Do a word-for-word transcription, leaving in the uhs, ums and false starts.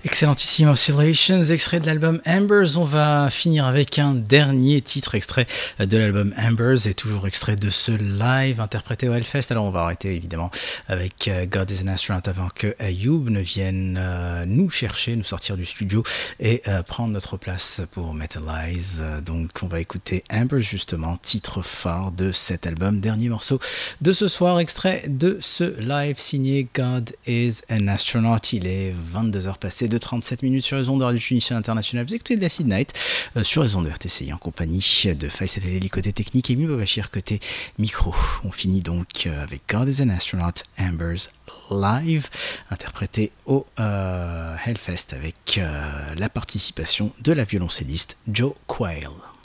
Excellentissime Oscillations, extrait de l'album Ambers. On va finir avec un dernier titre extrait de l'album Ambers et toujours extrait de ce live interprété au Hellfest. Alors on va arrêter évidemment avec God is an Astronaut avant que Ayoub ne vienne euh, nous chercher, nous sortir du studio et euh, prendre notre place pour Metalize. Donc on va écouter Ambers justement, titre phare de cet album. Dernier morceau de ce soir, extrait de ce live signé God is an Astronaut. Il est vingt-deux heures passées de trente-sept minutes sur les ondes de Radio Tunisien International. Vous écoutez Acid Night euh, sur les ondes de R T C I en compagnie de Faisal Eleli côté technique et Mouba Bachir côté micro. On finit donc euh, avec God is an Astronaut, Ambers live, interprété au euh, Hellfest avec euh, la participation de la violoncelliste Jo Quayle.